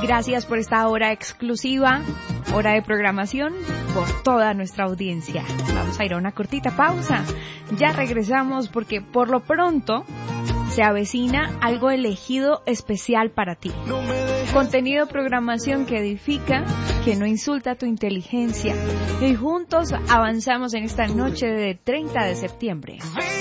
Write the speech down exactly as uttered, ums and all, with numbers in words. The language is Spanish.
Gracias por esta hora exclusiva, hora de programación, por toda nuestra audiencia. Vamos a ir a una cortita pausa. Ya regresamos porque por lo pronto se avecina algo elegido especial para ti. Contenido, programación que edifica, que no insulta tu inteligencia. Y juntos avanzamos en esta noche de treinta de septiembre.